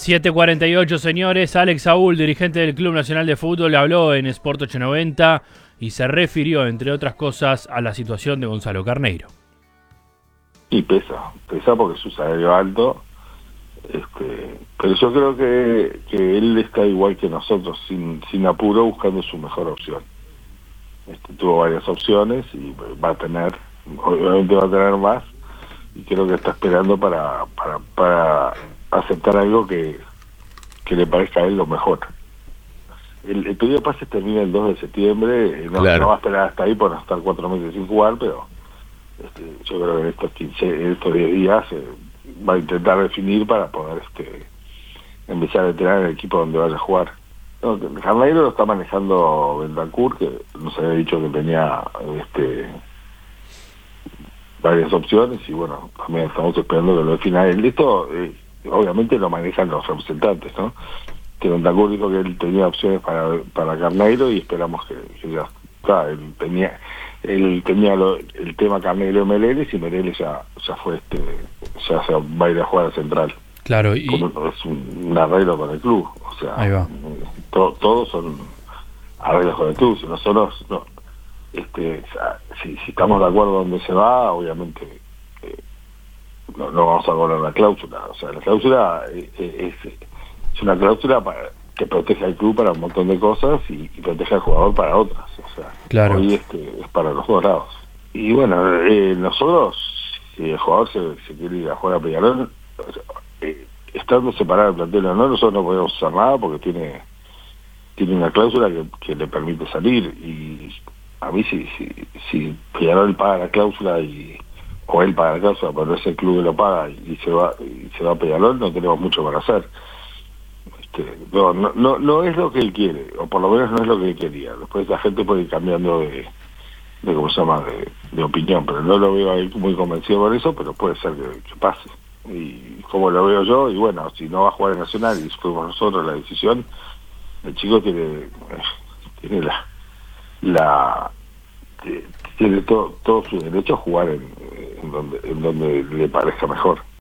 7:48, señores. Alex Saúl, dirigente del Club Nacional de Fútbol, habló en Sport 890 y se refirió, entre otras cosas, a la situación de Gonzalo Carneiro. Y pesa porque es un salario alto, pero yo creo que él está igual que nosotros, sin apuro, buscando su mejor opción. Tuvo varias opciones y obviamente va a tener más, y creo que está esperando para aceptar algo que le parezca a él lo mejor. El periodo de pases termina el 2 de septiembre, no va a esperar hasta ahí por no estar 4 meses sin jugar, pero yo creo que en estos 10 días va a intentar definir para poder empezar a entrenar en el equipo donde vaya a jugar. No, Carneiro lo está manejando Bentancur, que nos había dicho que tenía varias opciones, y bueno, también estamos esperando que lo defina él. Esto obviamente lo manejan los representantes, ¿no? Que Bentancur dijo que él tenía opciones para Carneiro, y esperamos que ya está. Él tenía el tema Carneiro y Meleles, y Meleles ya fue ya se va a ir a jugar a Central. Claro, y es un arreglo con el club, o sea, ahí va. Todos son arreglos con el club. Si nosotros si estamos de acuerdo donde se va, obviamente no vamos a cobrar la cláusula. O sea, la cláusula es una cláusula que protege al club para un montón de cosas y protege al jugador para otras. O sea, claro. Hoy es para los dos lados. Y bueno, nosotros, si el jugador se quiere ir a jugar a Peñarol, estando separado del plantel o no, nosotros no podemos hacer nada porque tiene una cláusula que le permite salir. Y a mí, si Peñarol paga la cláusula o él paga la cláusula, pero no es el club que lo paga y se va a Peñarol, no tenemos mucho para hacer. No es lo que él quiere, o por lo menos no es lo que él quería. Después la gente puede ir cambiando de ¿cómo se llama?, de opinión, pero no lo veo ahí muy convencido por eso, pero puede ser que pase. Y como lo veo yo, y bueno, si no va a jugar en Nacional y fuimos nosotros la decisión, el chico tiene tiene todo su derecho a jugar en donde le parezca mejor.